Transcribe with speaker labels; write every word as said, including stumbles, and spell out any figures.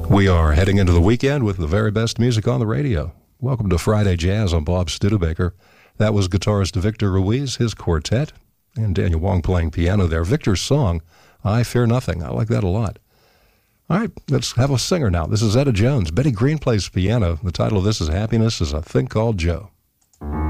Speaker 1: We are heading into the weekend with the very best music on the radio. Welcome to Friday Jazz on Bob Studebaker. That was guitarist Victor Ruiz, his quartet, and Daniel Wong playing piano there. Victor's song, I Fear Nothing. I like that a lot. All right, let's have a singer now. This is Etta Jones. Betty Green plays piano. The title of this is Happiness is a Thing Called Joe.